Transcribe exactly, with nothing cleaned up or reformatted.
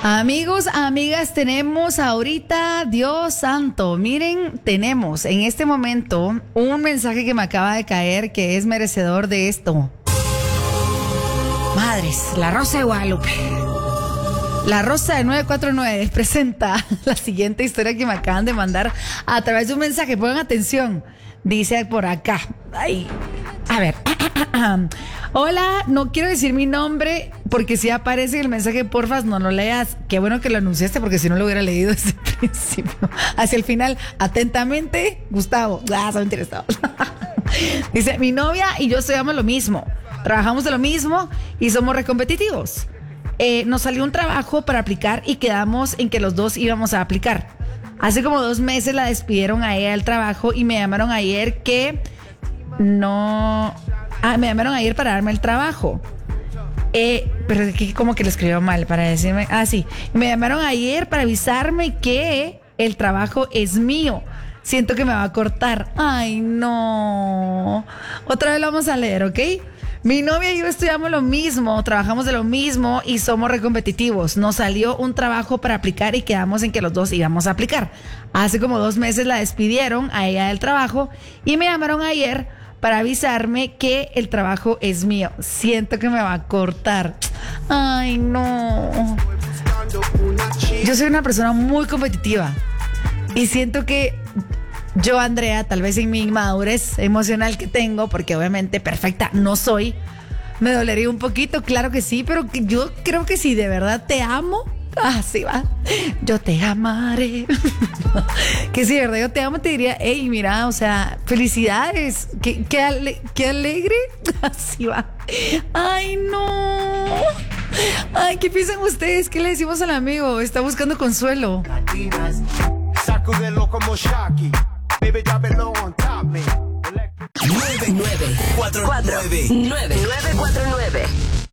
Amigos, amigas, tenemos ahorita, Dios santo, miren, tenemos en este momento un mensaje que me acaba de caer que es merecedor de esto. Madres, la Rosa de Guadalupe. La Rosa de nueve cuatro nueve presenta la siguiente historia que me acaban de mandar a través de un mensaje. Pongan atención. Dice por acá. Ay, a ver. Hola, no quiero decir mi nombre porque si aparece el mensaje, porfas, no lo leas. Qué bueno que lo anunciaste porque si no lo hubiera leído desde el principio. Hacia el final, atentamente, Gustavo. Ah, son interesados. Dice, mi novia y yo estudiamos lo mismo. Trabajamos de lo mismo y somos recompetitivos. Eh, nos salió un trabajo para aplicar y quedamos en que los dos íbamos a aplicar. Hace como dos meses la despidieron a ella del trabajo y me llamaron ayer que no... Ah, me llamaron ayer para darme el trabajo. Eh, pero es que como que lo escribió mal para decirme... Ah, sí. Me llamaron ayer para avisarme que el trabajo es mío. Siento que me va a cortar. Ay, no. Otra vez lo vamos a leer, ¿ok? Mi novia y yo estudiamos lo mismo, trabajamos de lo mismo y somos recompetitivos. Nos salió un trabajo para aplicar y quedamos en que los dos íbamos a aplicar. Hace como dos meses la despidieron a ella del trabajo y me llamaron ayer para avisarme que el trabajo es mío. Siento que me va a cortar. Ay, no. Yo soy una persona muy competitiva y siento que yo, Andrea, tal vez en mi inmadurez emocional que tengo, porque obviamente perfecta no soy, me dolería un poquito, claro que sí, pero que yo creo que si de verdad te amo, así va, yo te amaré. Que si de verdad yo te amo, te diría, hey, mira, o sea, felicidades, qué, qué, ale- qué alegre, así va. Ay, no. Ay, ¿qué piensan ustedes? ¿Qué le decimos al amigo? Está buscando consuelo. Sacúdelo como Shaki. Baby, drop it low on top me. nueve nueve cuatro nueve nueve nueve cuatro nueve